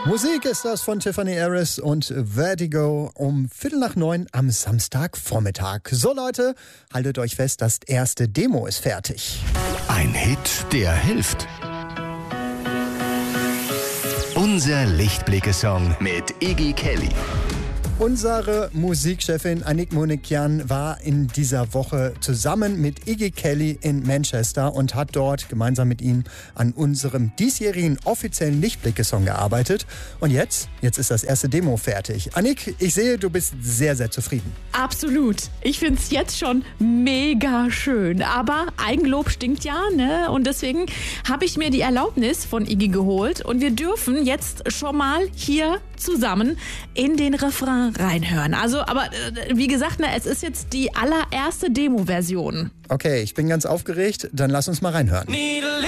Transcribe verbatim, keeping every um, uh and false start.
Musik ist das von Tiffany Harris und Vertigo um Viertel nach neun am Samstagvormittag. So Leute, haltet euch fest, das erste Demo ist fertig. Ein Hit, der hilft. Unser Lichtblicke-Song mit Iggy Kelly. Unsere Musikchefin Anik Monikian war in dieser Woche zusammen mit Iggy Kelly in Manchester und hat dort gemeinsam mit ihm an unserem diesjährigen offiziellen Lichtblicke-Song gearbeitet. Und jetzt, jetzt ist das erste Demo fertig. Anik, ich sehe, du bist sehr, sehr zufrieden. Absolut. Ich finde es jetzt schon mega schön. Aber Eigenlob stinkt ja, ne? Und deswegen habe ich mir die Erlaubnis von Iggy geholt. Und wir dürfen jetzt schon mal hier zusammen in den Refrain reinhören. Also, aber äh, wie gesagt, ne, es ist jetzt die allererste Demo-Version. Okay, ich bin ganz aufgeregt. Dann lass uns mal reinhören.